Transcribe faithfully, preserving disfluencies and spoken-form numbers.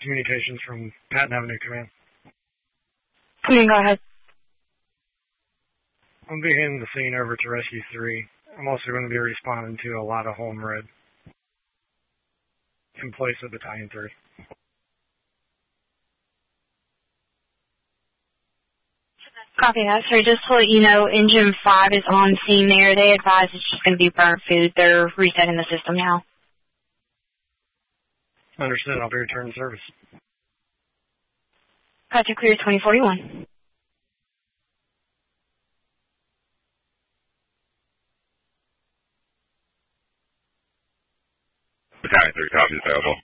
communications from Patton Avenue Command. Come in, go ahead. I'm going to be handing the scene over to Rescue three. I'm also going to be responding to a lot of home red in place of Battalion three. Copy that, sir. Just to let you know, Engine five is on scene there. They advise it's just going to be burnt food. They're resetting the system now. Understood. I'll be returning to service. Project Clear twenty forty-one. Battalion three, copy available.